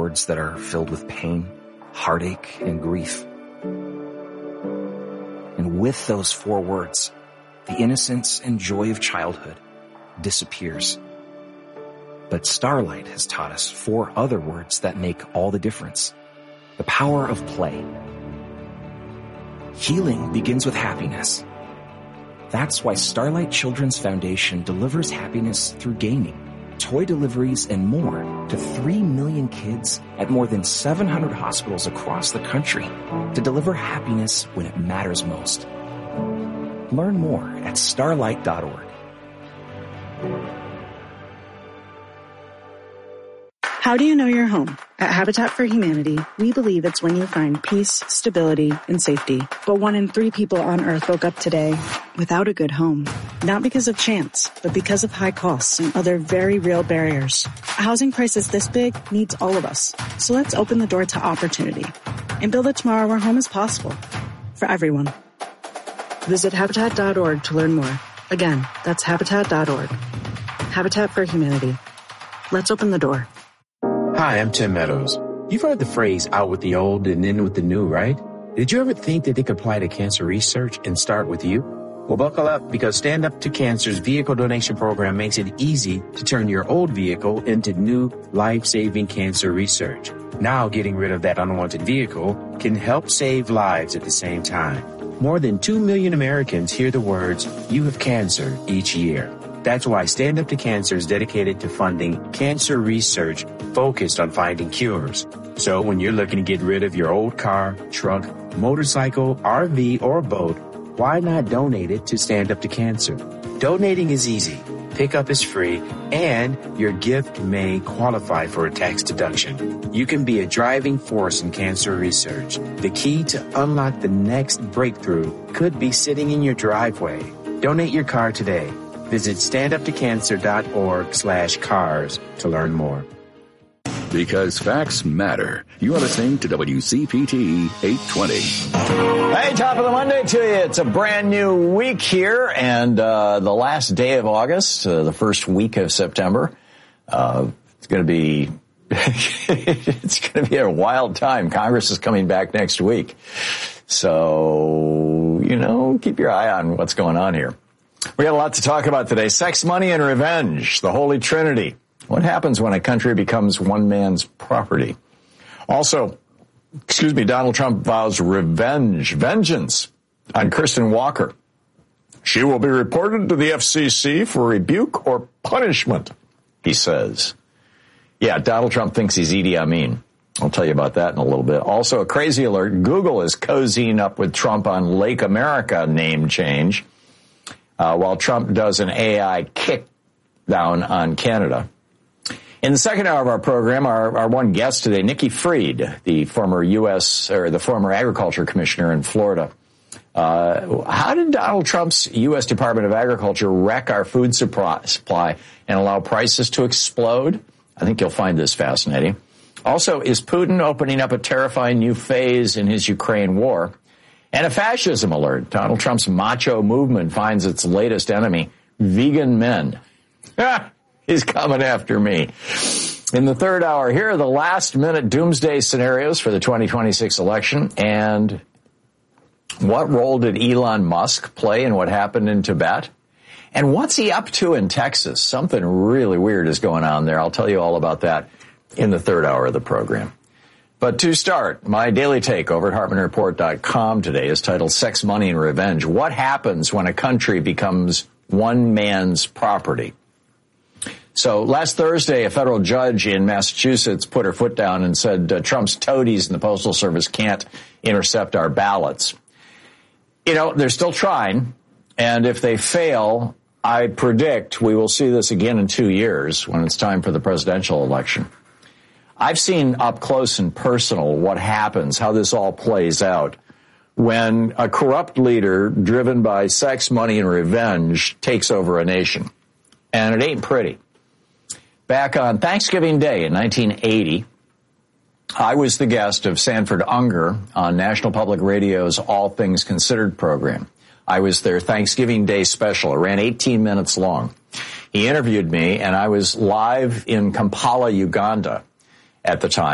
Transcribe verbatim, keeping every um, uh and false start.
words that are filled with pain, heartache, and grief. And with those four words, the innocence and joy of childhood disappears. But Starlight has taught us four other words that make all the difference. The power of play. Healing begins with happiness. That's why Starlight Children's Foundation delivers happiness through gaming, toy deliveries, and more to three million kids at more than seven hundred hospitals across the country to deliver happiness when it matters most. Learn more at starlight dot org. How do you know you're home? At Habitat for Humanity, we believe it's when you find peace, stability, and safety. But one in three people on Earth woke up today without a good home. Not because of chance, but because of high costs and other very real barriers. A housing crisis this big needs all of us. So let's open the door to opportunity and build a tomorrow where home is possible for everyone. Visit habitat dot org to learn more. Again, that's habitat dot org. Habitat for Humanity. Let's open the door. Hi, I'm Tim Meadows. You've heard the phrase out with the old and in with the new, right? Did you ever think that they could apply to cancer research and start with you? Well, buckle up, because Stand Up to Cancer's vehicle donation program makes it easy to turn your old vehicle into new life-saving cancer research. Now, getting rid of that unwanted vehicle can help save lives at the same time. More than two million Americans hear the words, "You have cancer," each year. That's why Stand Up to Cancer is dedicated to funding cancer research focused on finding cures. So when you're looking to get rid of your old car, truck, motorcycle, R V, or boat, why not donate it to Stand Up to Cancer? Donating is easy, pickup is free, and your gift may qualify for a tax deduction. You can be a driving force in cancer research. The key to unlock the next breakthrough could be sitting in your driveway. Donate your car today. Visit stand up to cancer dot org slash cars to learn more. Because facts matter. You are listening to W C P T eight twenty. Hey, top of the Monday to you. It's a brand new week here, and uh, the last day of August, uh, the first week of September. Uh, it's going to be it's going to be a wild time. Congress is coming back next week, so you know, keep your eye on what's going on here. We got a lot to talk about today. Sex, money, and revenge, the Holy Trinity. What happens when a country becomes one man's property? Also, excuse me, Donald Trump vows revenge, vengeance on Kristen Walker. She will be reported to the F C C for rebuke or punishment, he says. Yeah, Donald Trump thinks he's Idi Amin. I'll tell you about that in a little bit. Also, a crazy alert. Google is cozying up with Trump on Lake America name change, uh, while Trump does an A I kick down on Canada. In the second hour of our program, our, our one guest today, Nikki Fried, the former U S or the former agriculture commissioner in Florida. Uh, how did Donald Trump's U S Department of Agriculture wreck our food supply and allow prices to explode? I think you'll find this fascinating. Also, is Putin opening up a terrifying new phase in his Ukraine war? And a fascism alert. Donald Trump's macho movement finds its latest enemy, vegan men. He's coming after me. In the third hour, here are the last-minute doomsday scenarios for the twenty twenty-six election. And what role did Elon Musk play in what happened in Tibet? And what's he up to in Texas? Something really weird is going on there. I'll tell you all about that in the third hour of the program. But to start, my daily take over at Hartman Report dot com today is titled Sex, Money, and Revenge. What happens when a country becomes one man's property? So last Thursday, a federal judge in Massachusetts put her foot down and said uh, Trump's toadies in the Postal Service can't intercept our ballots. You know, they're still trying, and if they fail, I predict we will see this again in two years when it's time for the presidential election. I've seen up close and personal what happens, how this all plays out when a corrupt leader driven by sex, money, and revenge takes over a nation. And it ain't pretty. Back on Thanksgiving Day in nineteen eighty, I was the guest of Sanford Unger on National Public Radio's All Things Considered program. I was their Thanksgiving Day special. It ran eighteen minutes long. He interviewed me, and I was live in Kampala, Uganda at the time.